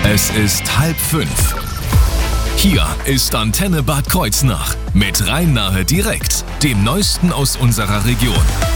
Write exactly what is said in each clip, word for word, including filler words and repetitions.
Es ist halb fünf. Hier ist Antenne Bad Kreuznach mit Rhein-Nahe direkt, dem Neuesten aus unserer Region.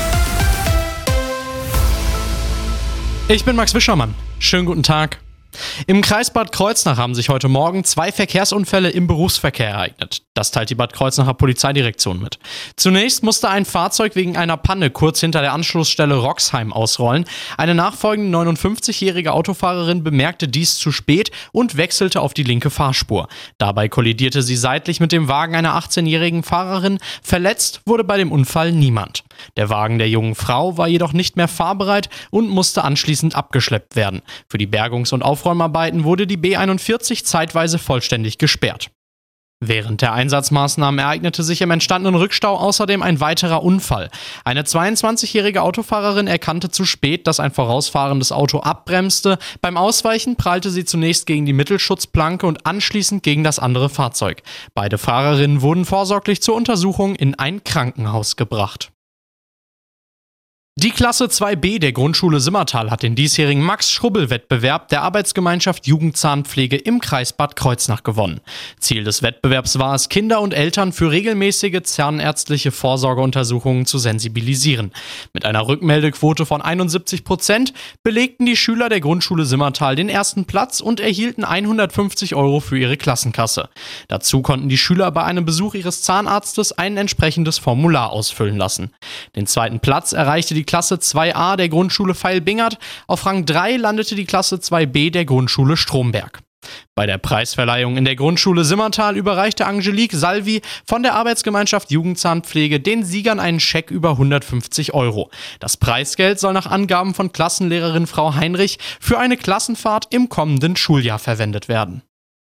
Ich bin Max Wischermann. Schönen guten Tag. Im Kreis Bad Kreuznach haben sich heute Morgen zwei Verkehrsunfälle im Berufsverkehr ereignet. Das teilt die Bad Kreuznacher Polizeidirektion mit. Zunächst musste ein Fahrzeug wegen einer Panne kurz hinter der Anschlussstelle Roxheim ausrollen. Eine nachfolgende neunundfünfzigjährige Autofahrerin bemerkte dies zu spät und wechselte auf die linke Fahrspur. Dabei kollidierte sie seitlich mit dem Wagen einer achtzehnjährigen Fahrerin. Verletzt wurde bei dem Unfall niemand. Der Wagen der jungen Frau war jedoch nicht mehr fahrbereit und musste anschließend abgeschleppt werden. Für die Bergungs- und Aufräumarbeiten wurde die B einundvierzig zeitweise vollständig gesperrt. Während der Einsatzmaßnahmen ereignete sich im entstandenen Rückstau außerdem ein weiterer Unfall. Eine zweiundzwanzigjährige Autofahrerin erkannte zu spät, dass ein vorausfahrendes Auto abbremste. Beim Ausweichen prallte sie zunächst gegen die Mittelschutzplanke und anschließend gegen das andere Fahrzeug. Beide Fahrerinnen wurden vorsorglich zur Untersuchung in ein Krankenhaus gebracht. Die Klasse zwei b der Grundschule Simmertal hat den diesjährigen Max-Schrubbel-Wettbewerb der Arbeitsgemeinschaft Jugendzahnpflege im Kreis Bad Kreuznach gewonnen. Ziel des Wettbewerbs war es, Kinder und Eltern für regelmäßige zahnärztliche Vorsorgeuntersuchungen zu sensibilisieren. Mit einer Rückmeldequote von einundsiebzig Prozent belegten die Schüler der Grundschule Simmertal den ersten Platz und erhielten hundertfünfzig Euro für ihre Klassenkasse. Dazu konnten die Schüler bei einem Besuch ihres Zahnarztes ein entsprechendes Formular ausfüllen lassen. Den zweiten Platz erreichte die Die Klasse zwei a der Grundschule Veil-Bingert. Auf Rang drei landete die Klasse zwei b der Grundschule Stromberg. Bei der Preisverleihung in der Grundschule Simmertal überreichte Angelique Salvi von der Arbeitsgemeinschaft Jugendzahnpflege den Siegern einen Scheck über hundertfünfzig Euro. Das Preisgeld soll nach Angaben von Klassenlehrerin Frau Heinrich für eine Klassenfahrt im kommenden Schuljahr verwendet werden.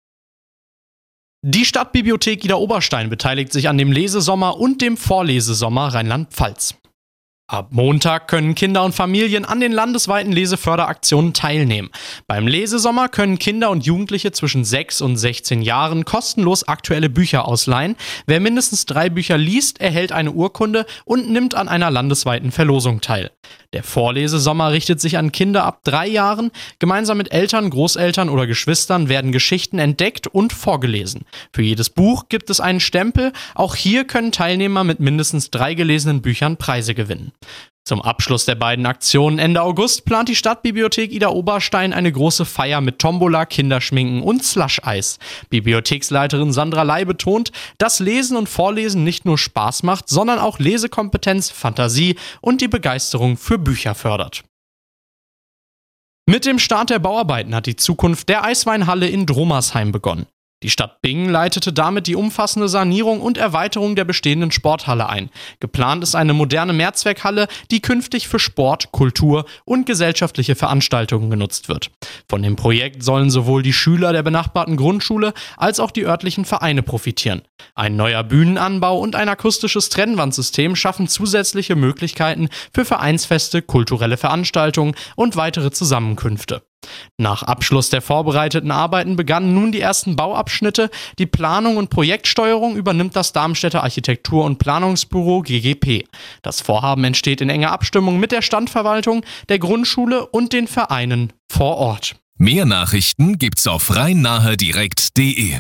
Die Stadtbibliothek Ida Oberstein beteiligt sich an dem Lesesommer und dem Vorlesesommer Rheinland-Pfalz. Ab Montag können Kinder und Familien an den landesweiten Leseförderaktionen teilnehmen. Beim Lesesommer können Kinder und Jugendliche zwischen sechs und sechzehn Jahren kostenlos aktuelle Bücher ausleihen. Wer mindestens drei Bücher liest, erhält eine Urkunde und nimmt an einer landesweiten Verlosung teil. Der Vorlesesommer richtet sich an Kinder ab drei Jahren. Gemeinsam mit Eltern, Großeltern oder Geschwistern werden Geschichten entdeckt und vorgelesen. Für jedes Buch gibt es einen Stempel. Auch hier können Teilnehmer mit mindestens drei gelesenen Büchern Preise gewinnen. Zum Abschluss der beiden Aktionen Ende August plant die Stadtbibliothek Ida Oberstein eine große Feier mit Tombola, Kinderschminken und Slush-Eis. Bibliotheksleiterin Sandra Ley betont, dass Lesen und Vorlesen nicht nur Spaß macht, sondern auch Lesekompetenz, Fantasie und die Begeisterung für Bücher fördert. Mit dem Start der Bauarbeiten hat die Zukunft der Eisweinhalle in Dromersheim begonnen. Die Stadt Bingen leitete damit die umfassende Sanierung und Erweiterung der bestehenden Sporthalle ein. Geplant ist eine moderne Mehrzweckhalle, die künftig für Sport, Kultur und gesellschaftliche Veranstaltungen genutzt wird. Von dem Projekt sollen sowohl die Schüler der benachbarten Grundschule als auch die örtlichen Vereine profitieren. Ein neuer Bühnenanbau und ein akustisches Trennwandsystem schaffen zusätzliche Möglichkeiten für Vereinsfeste, kulturelle Veranstaltungen und weitere Zusammenkünfte. Nach Abschluss der vorbereiteten Arbeiten begannen nun die ersten Bauabschnitte. Die Planung und Projektsteuerung übernimmt das Darmstädter Architektur- und Planungsbüro G G P. Das Vorhaben entsteht in enger Abstimmung mit der Standverwaltung, der Grundschule und den Vereinen vor Ort. Mehr Nachrichten gibt's auf rhein-nahe direkt punkt de.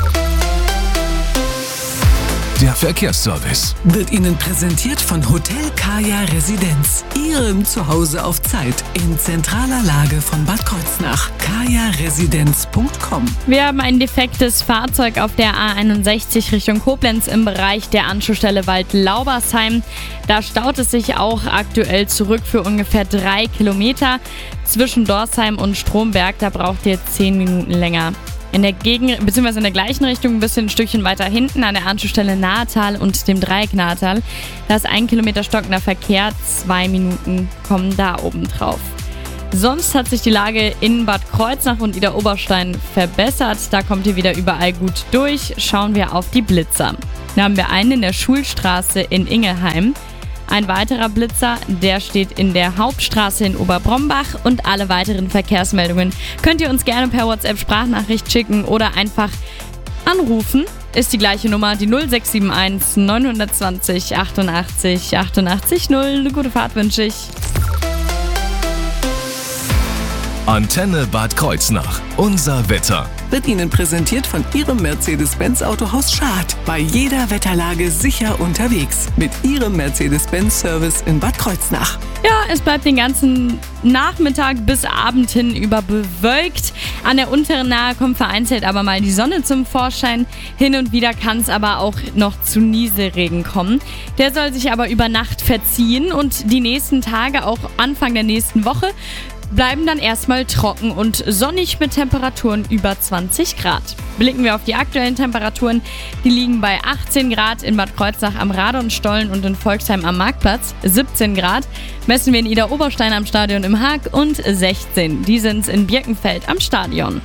Der Verkehrsservice wird Ihnen präsentiert von Hotel Kaya Residenz. Ihrem Zuhause auf Zeit in zentraler Lage von Bad Kreuznach. kaya residenz punkt com. Wir haben ein defektes Fahrzeug auf der A einundsechzig Richtung Koblenz im Bereich der Anschlussstelle Wald-Laubersheim. Da staut es sich auch aktuell zurück für ungefähr drei Kilometer. Zwischen Dorsheim und Stromberg, da braucht ihr zehn Minuten länger. In der Gegend, beziehungsweise in der gleichen Richtung, ein bisschen ein Stückchen weiter hinten an der Anschlussstelle Nahetal und dem Dreieck Nahetal. Da ist ein Kilometer stockender Verkehr, zwei Minuten kommen da oben drauf. Sonst hat sich die Lage in Bad Kreuznach und Ida Oberstein verbessert. Da kommt ihr wieder überall gut durch. Schauen wir auf die Blitzer. Da haben wir einen in der Schulstraße in Ingelheim. Ein weiterer Blitzer, der steht in der Hauptstraße in Oberbrombach, und alle weiteren Verkehrsmeldungen könnt ihr uns gerne per WhatsApp-Sprachnachricht schicken oder einfach anrufen. Ist die gleiche Nummer, die null sechs sieben eins neun zwei null achtundachtzig achtundachtzig null. Eine gute Fahrt wünsche ich. Antenne Bad Kreuznach. Unser Wetter. Wird Ihnen präsentiert von Ihrem Mercedes-Benz Autohaus Schad. Bei jeder Wetterlage sicher unterwegs. Mit Ihrem Mercedes-Benz-Service in Bad Kreuznach. Ja, es bleibt den ganzen Nachmittag bis Abend hin über bewölkt. An der unteren Nahe kommt vereinzelt aber mal die Sonne zum Vorschein. Hin und wieder kann es aber auch noch zu Nieselregen kommen. Der soll sich aber über Nacht verziehen und die nächsten Tage, auch Anfang der nächsten Woche, bleiben dann erstmal trocken und sonnig mit Temperaturen über zwanzig Grad. Blicken wir auf die aktuellen Temperaturen. Die liegen bei achtzehn Grad in Bad Kreuznach am Radonstollen und in Volksheim am Marktplatz, siebzehn Grad. Messen wir in Idar-Oberstein am Stadion im Haag und sechzehn. Die sind in Birkenfeld am Stadion.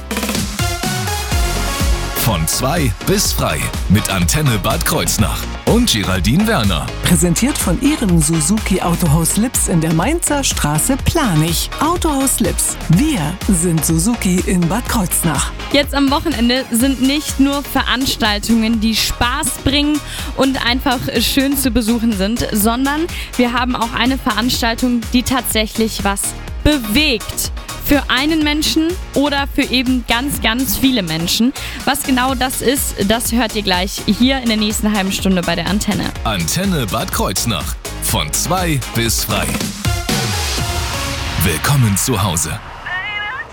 Von zwei bis frei mit Antenne Bad Kreuznach und Geraldine Werner. Präsentiert von Ihrem Suzuki Autohaus Lips in der Mainzer Straße Planich. Autohaus Lips. Wir sind Suzuki in Bad Kreuznach. Jetzt am Wochenende sind nicht nur Veranstaltungen, die Spaß bringen und einfach schön zu besuchen sind, sondern wir haben auch eine Veranstaltung, die tatsächlich was bewegt. Für einen Menschen oder für eben ganz, ganz viele Menschen. Was genau das ist, das hört ihr gleich hier in der nächsten halben Stunde bei der Antenne. Antenne Bad Kreuznach. Von zwei bis frei. Willkommen zu Hause.